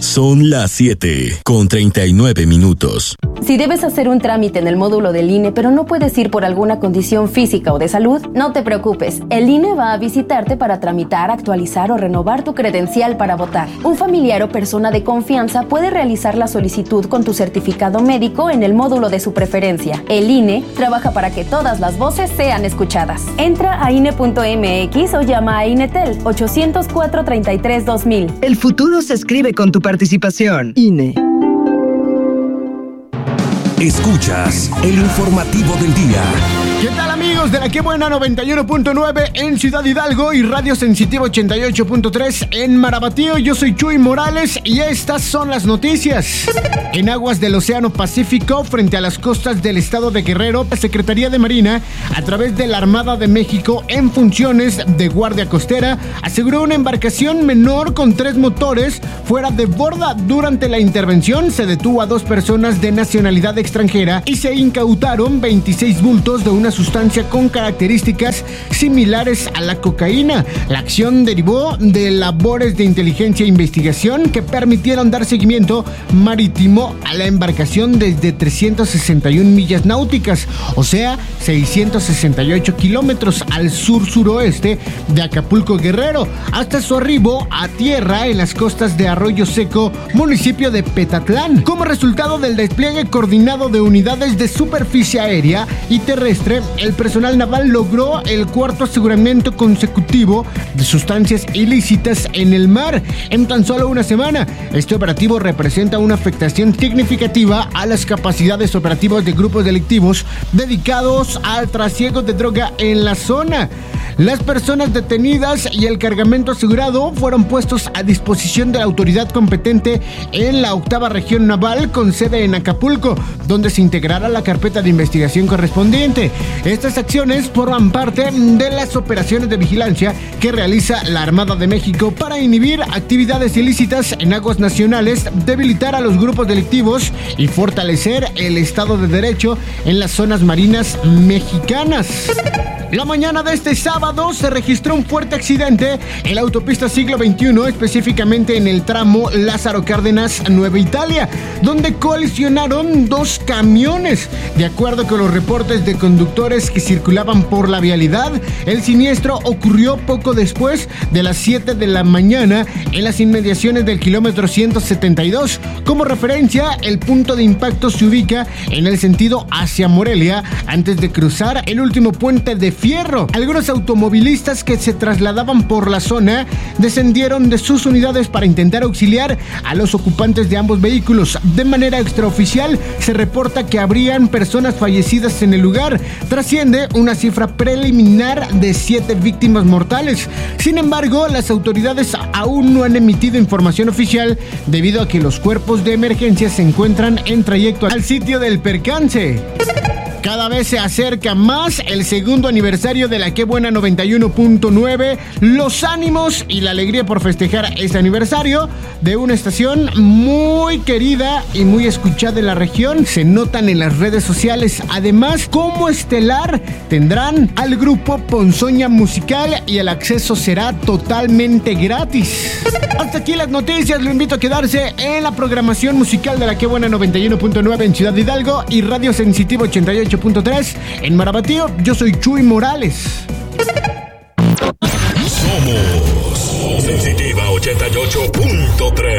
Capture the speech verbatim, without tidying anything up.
Son las siete con treinta y nueve minutos. Si debes hacer un trámite en el módulo del I N E, pero no puedes ir por alguna condición física o de salud, no te preocupes. El I N E va a visitarte para tramitar, actualizar o renovar tu credencial para votar. Un familiar o persona de confianza puede realizar la solicitud con tu certificado médico en el módulo de su preferencia. El I N E trabaja para que todas las voces sean escuchadas. Entra a I N E punto M X o llama a INETEL ochocientos cuatro, treinta y tres, dos mil. El futuro se escribe con tu participación. I N E. Escuchas el informativo del día. ¿Qué tal, amigos de la Qué Buena noventa y uno punto nueve en Ciudad Hidalgo y Radio Sensitiva ochenta y ocho punto tres en Marabatío? Yo soy Chuy Morales y estas son las noticias. En aguas del Océano Pacífico, frente a las costas del estado de Guerrero, la Secretaría de Marina, a través de la Armada de México en funciones de guardia costera, aseguró una embarcación menor con tres motores fuera de borda. Durante la intervención se detuvo a dos personas de nacionalidad extranjera y se incautaron veintiséis bultos de una sustancia con características similares a la cocaína. La acción derivó de labores de inteligencia e investigación que permitieron dar seguimiento marítimo a la embarcación desde trescientas sesenta y una millas náuticas, o sea, seiscientos sesenta y ocho kilómetros al sur-suroeste de Acapulco, Guerrero, hasta su arribo a tierra en las costas de Arroyo Seco, municipio de Petatlán. Como resultado del despliegue coordinado de unidades de superficie aérea y terrestre, el personal naval logró el cuarto aseguramiento consecutivo de sustancias ilícitas en el mar en tan solo una semana. Este operativo representa una afectación significativa a las capacidades operativas de grupos delictivos dedicados al trasiego de droga en la zona. Las personas detenidas y el cargamento asegurado fueron puestos a disposición de la autoridad competente en la octava región naval con sede en Acapulco, donde se integrará la carpeta de investigación correspondiente. Estas acciones forman parte de las operaciones de vigilancia que realiza la Armada de México para inhibir actividades ilícitas en aguas nacionales, debilitar a los grupos delictivos y fortalecer el Estado de Derecho en las zonas marinas mexicanas. La mañana de este sábado se registró un fuerte accidente en la autopista Siglo veintiuno, específicamente en el tramo Lázaro Cárdenas, Nueva Italia, donde colisionaron dos camiones. De acuerdo con los reportes de conductores que circulaban por la vialidad, el siniestro ocurrió poco después de las siete de la mañana en las inmediaciones del kilómetro ciento setenta y dos. Como referencia, el punto de impacto se ubica en el sentido hacia Morelia, antes de cruzar el último puente de Fierro. Algunos automovilistas que se trasladaban por la zona descendieron de sus unidades para intentar auxiliar a los ocupantes de ambos vehículos. De manera extraoficial, se reporta que habrían personas fallecidas en el lugar. Trasciende una cifra preliminar de siete víctimas mortales. Sin embargo, las autoridades aún no han emitido información oficial debido a que los cuerpos de emergencia se encuentran en trayecto al sitio del percance. Cada vez se acerca más el segundo aniversario de la Qué Buena noventa y uno punto nueve. Los ánimos y la alegría por festejar este aniversario de una estación muy querida y muy escuchada en la región se notan en las redes sociales. Además, como estelar tendrán al grupo Ponzoña Musical y el acceso será totalmente gratis. Hasta aquí las noticias. Lo invito a quedarse en la programación musical de la Qué Buena noventa y uno punto nueve en Ciudad Hidalgo y Radio Sensitiva ochenta y ocho punto tres en Marabatío. Yo soy Chuy Morales. Somos Sensitiva ochenta y ocho punto tres.